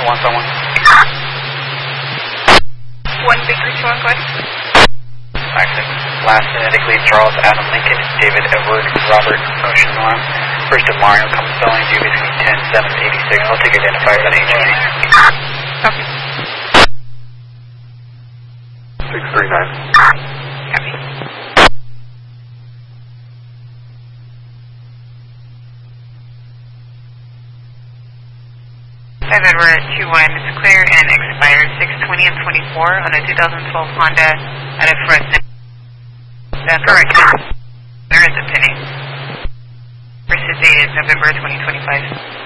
1 someone. 1 Victory 2 on Glen. Last Genetic Lead, Charles, Adam Lincoln, David Edward, Robert, Ocean Alarm. First of Mario, comes spelling due between 10-7 and 86. I'll take identifiers on HG. Copy. 639. Copy. Edward 2-1, it's clear and expired 6:20 and 24 on a 2012 Honda out of Fresno. That's correct. There is a pinning. First is dated November 2025.